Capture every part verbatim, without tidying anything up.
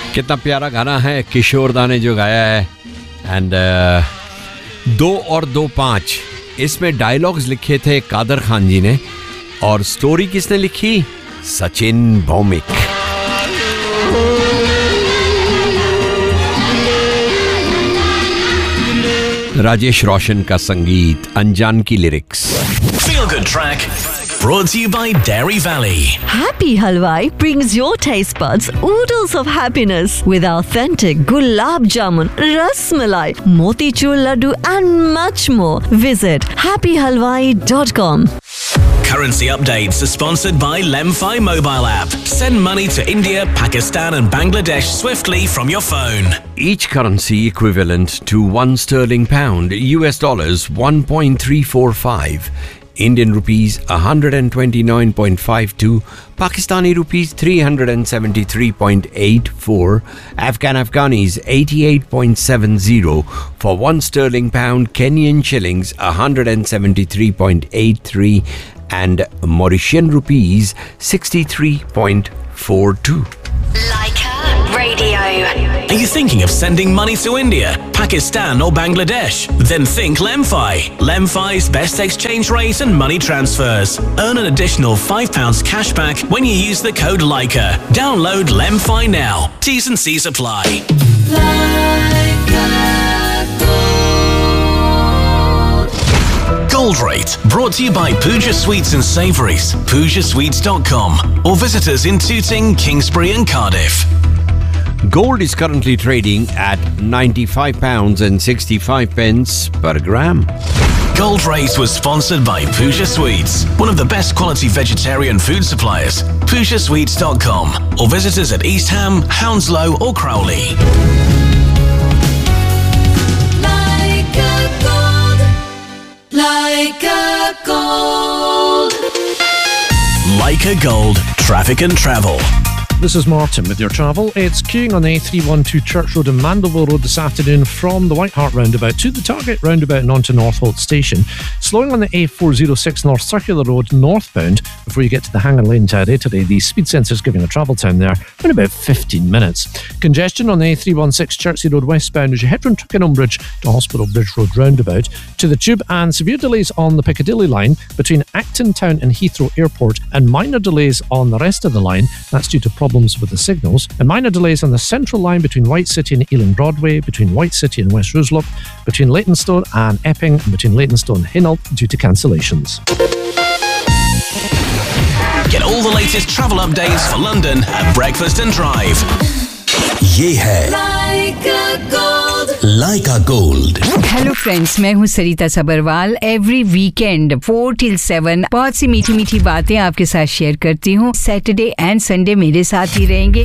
कितना प्यारा गाना है, किशोर दा ने जो गाया है. एंड uh, दो और दो पाँच, इसमें डायलॉग्स लिखे थे कादर खान जी ने, और स्टोरी किसने लिखी? सचिन भौमिक. राजेश रोशन का संगीत, अनजान की lyrics. Feel Good Track brought to you by Dairy Valley. Happy Halwai brings your taste buds oodles of happiness with authentic gulab jamun, ras malai, motichur laddu and much more. Visit happy halwai dot com. Currency updates are sponsored by Lemfi mobile app. Send money to India, Pakistan and Bangladesh swiftly from your phone. Each currency equivalent to one sterling pound, U S dollars one point three four five, Indian rupees one hundred twenty-nine point five two, Pakistani rupees three hundred seventy-three point eight four, Afghan Afghanis eighty-eight point seven zero, for one sterling pound, Kenyan shillings one hundred seventy-three point eight three, and Mauritian rupees sixty-three point four two. Leica Radio. Are you thinking of sending money to India, Pakistan or Bangladesh? Then think Lemfi. Lemfi's best exchange rate and money transfers. Earn an additional five pounds cash back when you use the code Leica. Download Lemfi now. T's and C's apply. Gold Rate, brought to you by Pooja Sweets and Savouries, pooja sweets dot com, or visit us in Tooting, Kingsbury and Cardiff. Gold is currently trading at ninety-five pounds and sixty-five pence per gram. Gold Rate was sponsored by Pooja Sweets, one of the best quality vegetarian food suppliers. pooja sweets dot com, or visit us at East Ham, Hounslow or Crowley. Like a gold, like a gold. Leica Gold, traffic and travel. This is Martin with your travel. It's queuing on the A three twelve Church Road and Mandeville Road this afternoon from the White Hart roundabout to the Target roundabout and on to Northolt Station. Slowing on the A four oh six North Circular Road northbound before you get to the Hanger Lane to today. The speed sensor's giving a travel time there in about fifteen minutes. Congestion on the A three sixteen Chertsey Road westbound as you head from Twickenham Bridge to Hospital Bridge Road roundabout to the Tube, and severe delays on the Piccadilly line between Acton Town and Heathrow Airport, and minor delays on the rest of the line. That's due to problems with the signals, and minor delays on the central line between White City and Ealing Broadway, between White City and West Ruislip, between Leytonstone and Epping, and between Leytonstone and Hainault due to cancellations. Get all the latest travel updates for London at Breakfast and Drive. ये है Like a gold. Leica Gold. Hello friends, मैं हूँ सरिता Sabharwal. Every weekend four till seven बहुत सी मीठी मीठी बातें आपके साथ शेयर करती हूँ. सैटरडे एंड संडे मेरे साथ ही रहेंगे.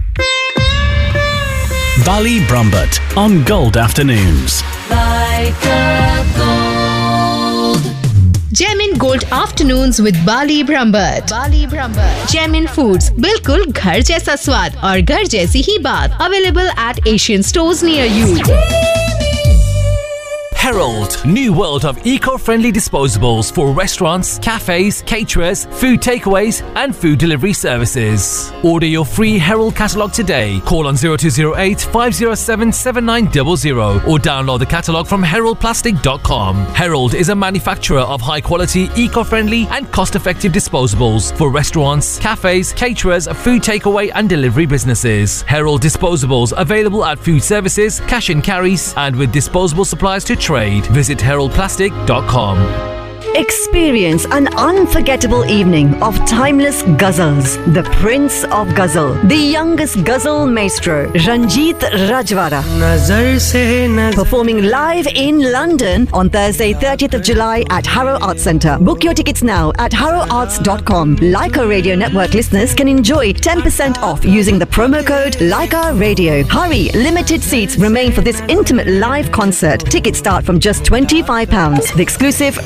Bali Brumbert on Gold Afternoons. Like a gold. Gem in Gold Afternoons with Bali Brumbert. Bali Brumbert. Gem in Foods, बिल्कुल घर जैसा स्वाद और घर जैसी ही बात. Available at Asian stores near you. Herald, new world of eco-friendly disposables for restaurants, cafes, caterers, food takeaways and food delivery services. Order your free Herald catalogue today. Call on zero two zero eight five zero seven seven nine zero zero or download the catalogue from herald plastic dot com. Herald is a manufacturer of high-quality, eco-friendly and cost-effective disposables for restaurants, cafes, caterers, food takeaway and delivery businesses. Herald disposables available at food services, cash and carries and with disposable supplies to trade. Visit herald plastic dot com. Experience an unforgettable evening of timeless ghazals. The Prince of Ghazal, the youngest ghazal maestro, Ranjit Rajwara, performing live in London on Thursday, thirtieth of July at Harrow Arts Centre. Book your tickets now at harrow arts dot com. Leica Radio Network listeners can enjoy ten percent off using the promo code Leica Radio. Hurry, limited seats remain for this intimate live concert. Tickets start from just twenty-five pounds. The exclusive radio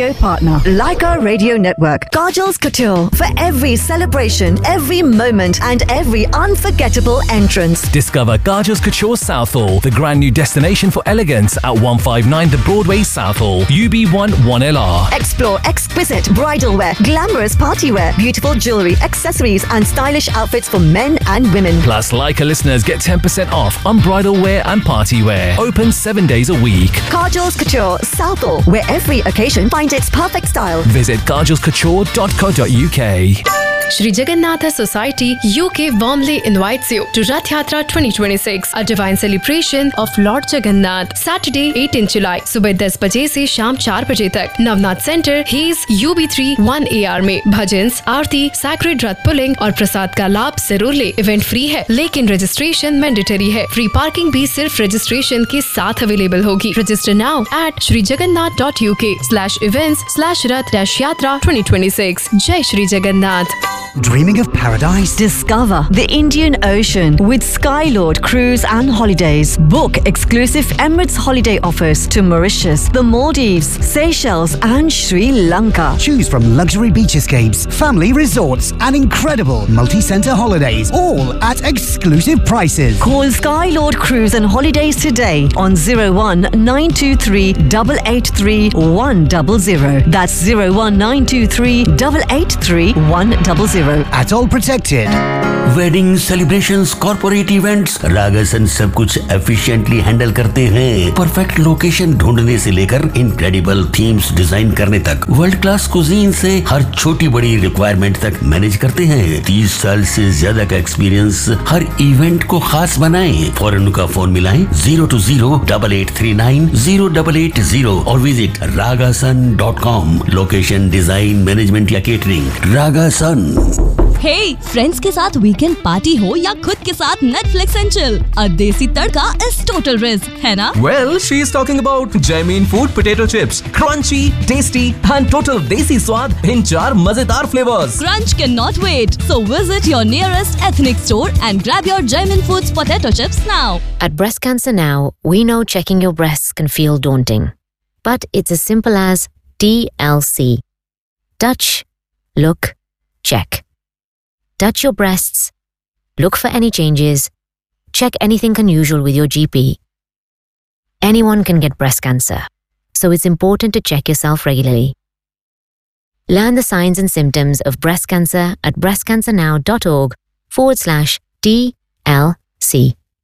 radio partner, Leica Radio Network. Kajal's Couture for every celebration, every moment, and every unforgettable entrance. Discover Kajal's Couture Southall, the grand new destination for elegance at one fifty-nine The Broadway Southall, U B one one L R. Explore exquisite bridal wear, glamorous party wear, beautiful jewelry, accessories, and stylish outfits for men and women. Plus, Leica listeners get ten percent off on bridal wear and party wear. Open seven days a week. Kajal's Couture Southall, where every occasion finds its perfect style. Visit kajals couture dot co dot U K. Shri Jagannatha Society U K warmly invites you to Rath Yatra twenty twenty-six, a divine celebration of Lord Jagannath. Saturday eighteenth July, सुबह ten बजे से शाम four बजे तक. Navnath centre, Hayes, U B three one A R में भजन्स, आरती, sacred रथ pulling और प्रसाद का लाभ जरूर ले. इवेंट फ्री है, लेकिन रजिस्ट्रेशन मैंडेटरी है. फ्री पार्किंग भी सिर्फ रजिस्ट्रेशन के साथ अवेलेबल होगी. Register now at Shri Jagannath dot U K slash events slash Rath dash यात्रा twenty twenty-six. जय Shri Jagannath. Dreaming of paradise? Discover the Indian Ocean with Skylord Cruise and Holidays. Book exclusive Emirates holiday offers to Mauritius, the Maldives, Seychelles, and Sri Lanka. Choose from luxury beach escapes, family resorts, and incredible multi-center holidays, all at exclusive prices. Call Skylord Cruise and Holidays today on zero one nine two three eight eight three one zero zero. That's zero one nine two three eight eight three one zero zero. At all protected. Wedding celebrations, corporate events, रागासन सब कुछ efficiently handle करते हैं. Perfect location ढूंढने से लेकर incredible themes design करने तक, world class cuisine से हर छोटी बड़ी रिक्वायरमेंट तक मैनेज करते हैं. तीस साल से ज्यादा का एक्सपीरियंस हर इवेंट को खास बनाएं. फौरन उनका फोन मिलाएं zero to zero double eight three nine zero double eight zero और visit रागासन dot com. Location, design, management या केटरिंग, रागासन. हे, फ्रेंड्स के साथ वीकेंड पार्टी हो या खुद के साथ नेटफ्लिक्स एंड चिल, अ देसी तड़का इज टोटल रिस्क, है ना? Well, she is talking about Jamin Food potato chips, crunchy, tasty, and total desi स्वाद in चार मजेदार flavors. Crunch cannot wait, so visit your nearest ethnic store and grab your Jamin Foods potato chips now. At Breast Cancer Now, we know checking your breasts can feel daunting, but it's as simple as T L C. Touch, look, check. Touch your breasts, look for any changes, check anything unusual with your G P. Anyone can get breast cancer, so it's important to check yourself regularly. Learn the signs and symptoms of breast cancer at breastcancernow.org forward slash TLC.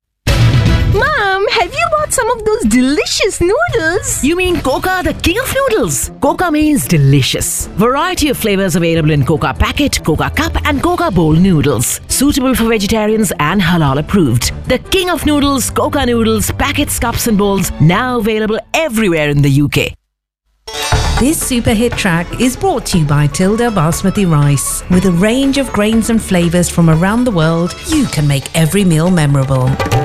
Mom, have you bought some of those delicious noodles? You mean Coca, the king of noodles? Coca means delicious. Variety of flavors available in Coca Packet, Coca Cup and Coca Bowl noodles. Suitable for vegetarians and halal approved. The king of noodles, Coca noodles, packets, cups and bowls, now available everywhere in the U K. This super hit track is brought to you by Tilda Basmati Rice. With a range of grains and flavors from around the world, you can make every meal memorable.